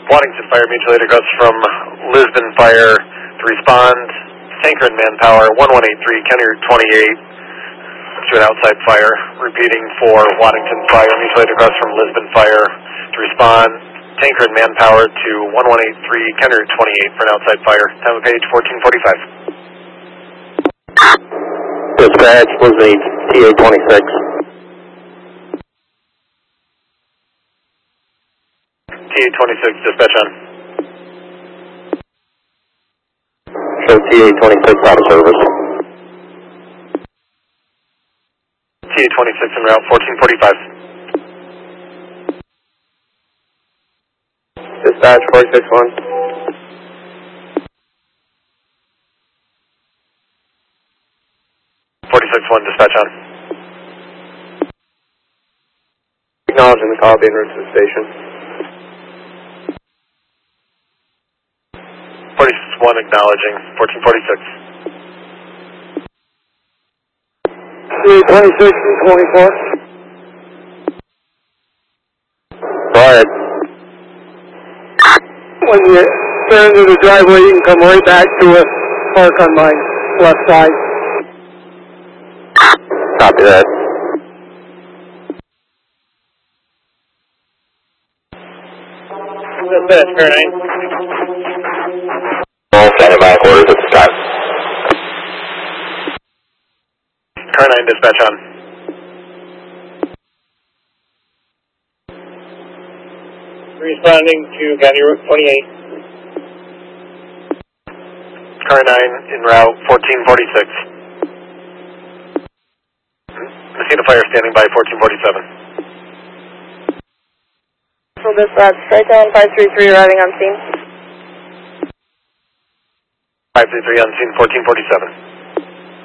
Waddington Fire, mutual aid request from Lisbon Fire to respond. Tanker and manpower, 1183, County Route 28 to an outside fire. Repeating for Waddington Fire, mutual aid request from Lisbon Fire to respond. Tanker and manpower to 1183, County Route 28 for an outside fire. Time of page 1445. Dispatch, Lisbon TA-26. TA-26, dispatch on. Show TA-26 out of service. TA-26 en route, 1445. Dispatch, 461. Dispatch on. Acknowledging the call being routed to the station. 41 acknowledging, 1446. TA-26 and 24. Go ahead. When you turn into the driveway, you can come right back to a park on my left side. Copy that. Dispatch, Car 9. All standing by orders at this time. Car 9, dispatch on. Responding to County Route 28. Car 9 en route, 1446. Messina Fire standing by, 1447. So dispatch, Tri-Town 533 arriving on scene. 533 on scene, 1447.